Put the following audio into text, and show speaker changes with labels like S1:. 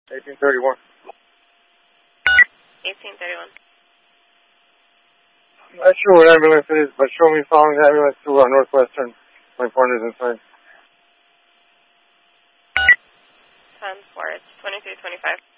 S1: 1831.
S2: 1831.
S1: I'm not sure what ambulance it is, but show me following the ambulance to Northwestern. My partner's inside.
S2: 10-4, it's 2325.